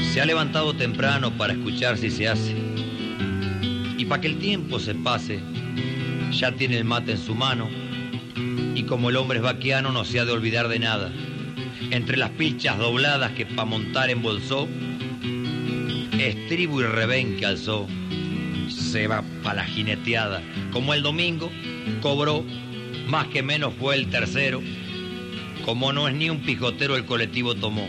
Se ha levantado temprano para escuchar si se hace. Y para que el tiempo se pase, ya tiene el mate en su mano. Y como el hombre es vaquiano, no se ha de olvidar de nada. Entre las pilchas dobladas que pa' montar embolsó, estribo y revén que alzó, se va pa' la jineteada. Como el domingo cobró, más que menos fue el tercero. Como no es ni un pijotero, el colectivo tomó.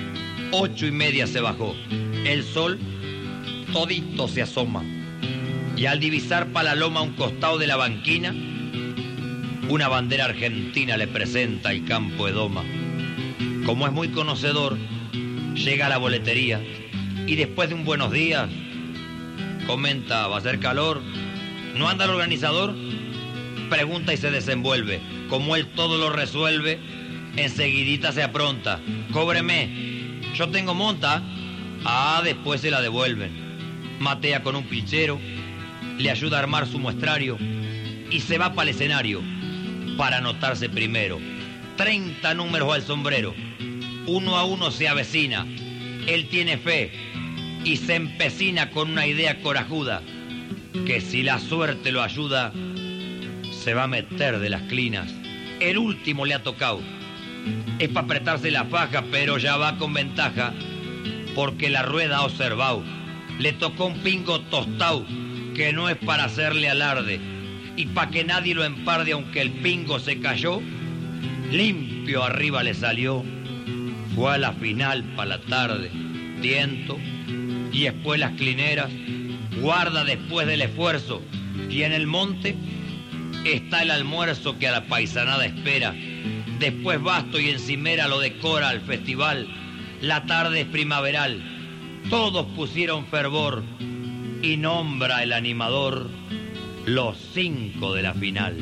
8:30 se bajó. El sol todito se asoma. Y al divisar pa' la loma un costado de la banquina, una bandera argentina le presenta el campo de doma. Como es muy conocedor, llega a la boletería y después de un buenos días, comenta: ¿va a hacer calor? ¿No anda el organizador? Pregunta y se desenvuelve. Como él todo lo resuelve, enseguidita se apronta. Cóbreme, yo tengo monta. Ah, después se la devuelven. Matea con un pilchero, le ayuda a armar su muestrario y se va para el escenario para anotarse primero. 30 números al sombrero. Uno a uno se avecina. Él tiene fe y se empecina con una idea corajuda, que si la suerte lo ayuda, se va a meter de las clinas. El último le ha tocado. Es para apretarse la faja, pero ya va con ventaja, porque la rueda ha observado. Le tocó un pingo tostado, que no es para hacerle alarde. Y para que nadie lo emparde, aunque el pingo se cayó, limpio arriba le salió. Fue a la final pa' la tarde, tiento, y después las clineras, guarda después del esfuerzo. Y en el monte está el almuerzo que a la paisanada espera. Después basto y encimera lo decora al festival. La tarde es primaveral, todos pusieron fervor y nombra el animador los 5 de la final.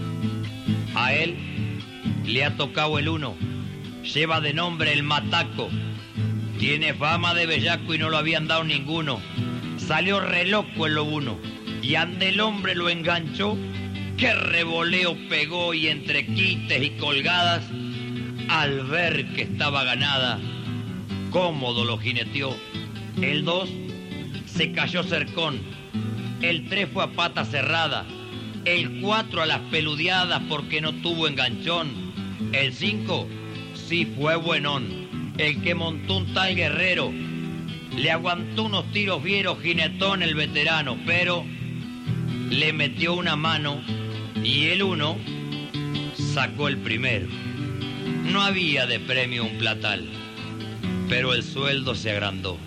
A él le ha tocado el 1, lleva de nombre el Mataco. Tiene fama de bellaco y no lo habían dado ninguno. Salió re loco en lo 1 y ande el hombre lo enganchó. Qué revoleo pegó y entre quites y colgadas, al ver que estaba ganada, cómodo lo jineteó. El 2 se cayó cercón. El 3 fue a pata cerrada. El 4 a las peludeadas porque no tuvo enganchón. El 5 sí fue buenón. El que montó un tal Guerrero le aguantó unos tiros vieros, jinetón el veterano, pero le metió una mano y el 1 sacó el primero. No había de premio un platal, pero el sueldo se agrandó.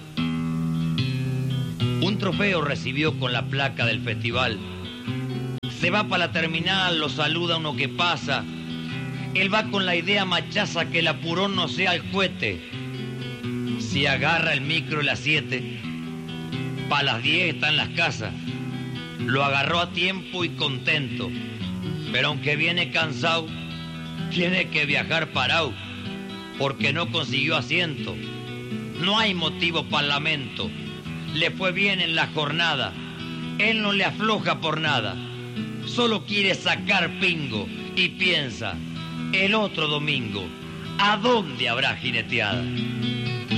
Un trofeo recibió con la placa del festival. Se va para la terminal, lo saluda uno que pasa. Él va con la idea machaza que el apurón no sea el cohete. Si agarra el micro a las 7, para las 10 está en las casas. Lo agarró a tiempo y contento. Pero aunque viene cansado, tiene que viajar parado, porque no consiguió asiento. No hay motivo para lamento. Le fue bien en la jornada. Él no le afloja por nada. Solo quiere sacar pingo y piensa: el otro domingo, ¿a dónde habrá jineteada?